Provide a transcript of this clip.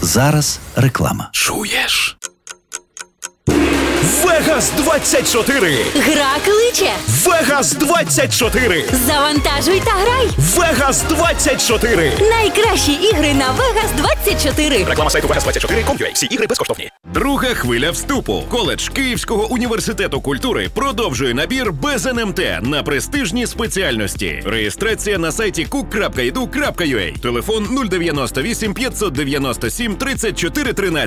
Зараз реклама. Чуєш? Вегас 24! Гра кличе! Вегас 24! Завантажуй та грай! Вегас 24! Найкращі ігри на Vegas 24! Реклама сайту Vegas24.com.ua. Всі ігри безкоштовні. Друга хвиля вступу. Коледж Київського університету культури продовжує набір без НМТ на престижні спеціальності. Реєстрація на сайті cook.edu.ua. Телефон 098 597 34 13.